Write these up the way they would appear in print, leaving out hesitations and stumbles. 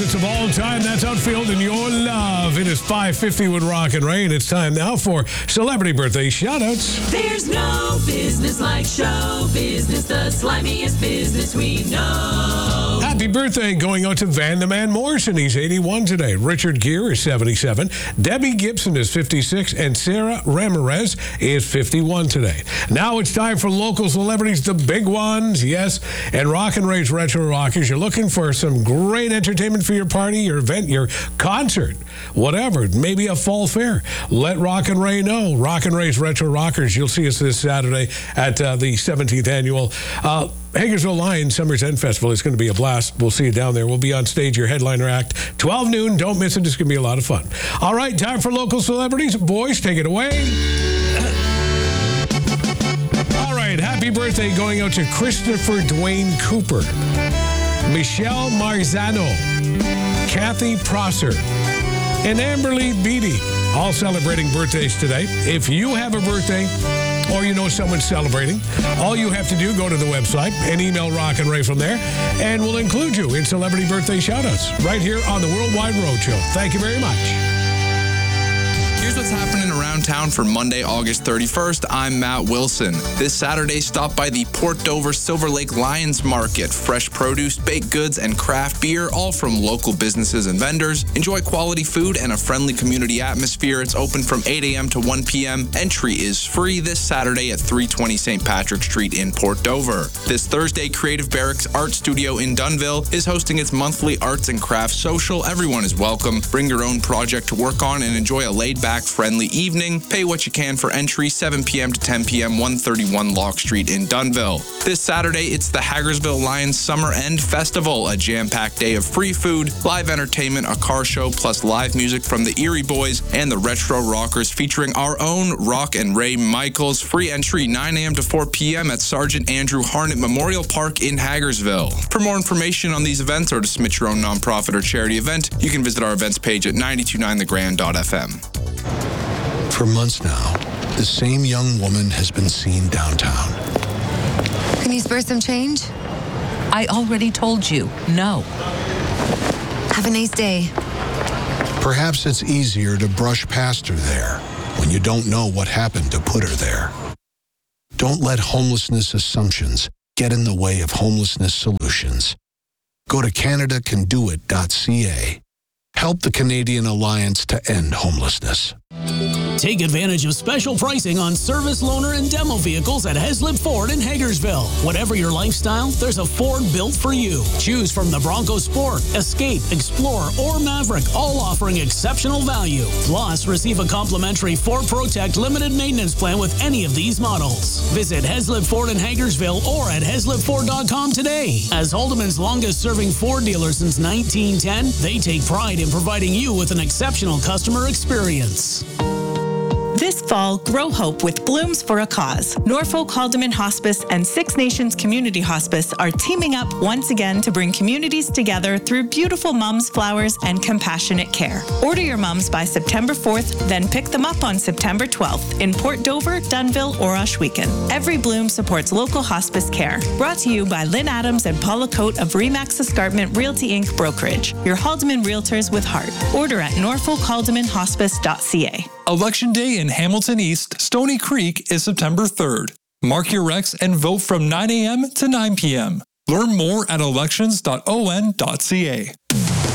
closest of all time. That's Outfield and Your Love. It is 5:50 with Rock and Rain. It's time now for celebrity birthday shout-outs. There's no business like show business, the slimiest business we know. Happy birthday going out to Van the Man Morrison. He's 81 today. Richard Gere is 77. Debbie Gibson is 56. And Sarah Ramirez is 51 today. Now it's time for local celebrities, the big ones, yes. And Rock and Ray's Retro Rockers. You're looking for some great entertainment for your party, your event, your concert, whatever, maybe a fall fair. Let Rock and Ray know. Rock and Ray's Retro Rockers. You'll see us this Saturday at the 17th annual Hagersville Lions Summer's End Festival. It's going to be a blast. We'll see you down there. We'll be on stage, your headliner act, 12 noon. Don't miss it. It's going to be a lot of fun. All right, time for local celebrities. Boys, take it away. All right, happy birthday going out to Christopher Dwayne Cooper, Michelle Marzano, Kathy Prosser, and Amberly Beatty, all celebrating birthdays today. If you have a birthday or you know someone's celebrating, all you have to do, go to the website and email Rock and Ray from there, and we'll include you in celebrity birthday shoutouts right here on the Worldwide Roadshow. Thank you very much. Here's what's happening around town for Monday, August 31st. I'm Matt Wilson. This Saturday, stop by the Port Dover Silver Lake Lions Market. Fresh produce, baked goods, and craft beer, all from local businesses and vendors. Enjoy quality food and a friendly community atmosphere. It's open from 8 a.m. to 1 p.m. Entry is free this Saturday at 320 St. Patrick Street in Port Dover. This Thursday, Creative Barracks Art Studio in Dunnville is hosting its monthly arts and crafts social. Everyone is welcome. Bring your own project to work on and enjoy a laid-back, friendly evening. Pay what you can for entry, 7 p.m. to 10 p.m., 131 Lock Street in Dunnville. This Saturday, it's the Hagersville Lions Summer End Festival, a jam-packed day of free food, live entertainment, a car show, plus live music from the Erie Boys and the Retro Rockers featuring our own Rock and Ray Michaels. Free entry, 9 a.m. to 4 p.m. at Sergeant Andrew Harnett Memorial Park in Hagersville. For more information on these events or to submit your own nonprofit or charity event, you can visit our events page at 929thegrand.fm. For months now, the same young woman has been seen downtown. Can you spare some change? I already told you, no. Have a nice day. Perhaps it's easier to brush past her there when you don't know what happened to put her there. Don't let homelessness assumptions get in the way of homelessness solutions. Go to CanadaCanDoIt.ca. Help the Canadian Alliance to End Homelessness. Take advantage of special pricing on service, loaner, and demo vehicles at Heslip Ford in Hagersville. Whatever your lifestyle, there's a Ford built for you. Choose from the Bronco Sport, Escape, Explorer, or Maverick, all offering exceptional value. Plus, receive a complimentary Ford Protect limited maintenance plan with any of these models. Visit Heslip Ford in Hagersville or at HeslipFord.com today. As Haldeman's longest-serving Ford dealer since 1910, they take pride in providing you with an exceptional customer experience. This fall, grow hope with Blooms for a Cause. Norfolk Haldeman Hospice and Six Nations Community Hospice are teaming up once again to bring communities together through beautiful mums, flowers, and compassionate care. Order your mums by September 4th, then pick them up on September 12th in Port Dover, Dunnville, or Ohsweken. Every Bloom supports local hospice care. Brought to you by Lynn Adams and Paula Coate of Remax Escarpment Realty Inc. Brokerage. Your Haldeman Realtors with heart. Order at norfolkhaldemanhospice.ca. Election Day in Hamilton East, Stony Creek is September 3rd. Mark your recs and vote from 9 a.m. to 9 p.m. Learn more at elections.on.ca.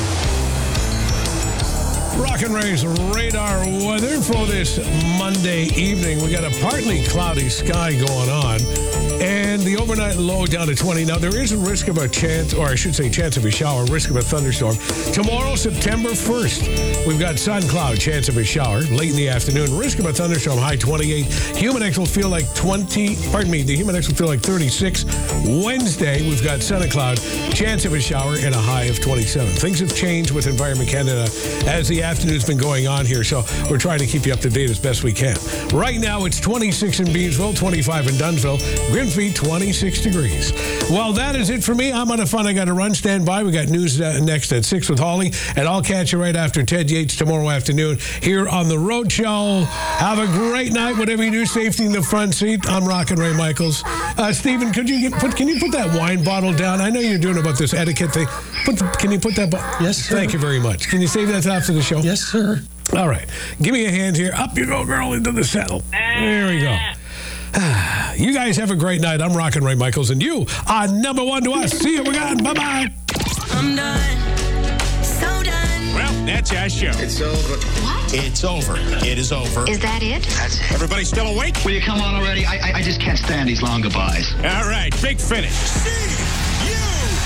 Rock and Ray's radar weather for this Monday evening. We got a partly cloudy sky going on, and the overnight low down to 20. Now, there is a risk of a chance, or I should say chance of a shower, risk of a thunderstorm. Tomorrow, September 1st, we've got sun cloud, chance of a shower late in the afternoon, risk of a thunderstorm, high 28. Humidex will feel like the Humidex will feel like 36. Wednesday, we've got sun and cloud, chance of a shower, and a high of 27. Things have changed with Environment Canada as the afternoon's been going on here, so we're trying to keep you up to date as best we can. Right now, it's 26 in Beamsville, 25 in Dunnville, Grimsby, 26 degrees. Well, that is it for me. I'm on a fun. I got to run. Stand by. We got news next at 6 with Holly, and I'll catch you right after Ted Yates tomorrow afternoon here on The Road Show. Have a great night. Whatever you do, safety in the front seat. I'm Rockin' Ray Michaels. Stephen, can you put that wine bottle down? I know you're doing about this etiquette thing. Can you put that? Yes, sir. Thank you very much. Can you save that after the show? Yes, sir. All right. Give me a hand here. Up you go, girl, into the saddle. There we go. You guys have a great night. I'm Rockin' Ray Michaels, and you are number one to us. See you. We're gone. Bye-bye. I'm done. So done. Well, that's our show. It's over. What? It's over. It is over. Is that it? That's it. Everybody still awake? Will you come on already? I just can't stand these long goodbyes. All right. Big finish.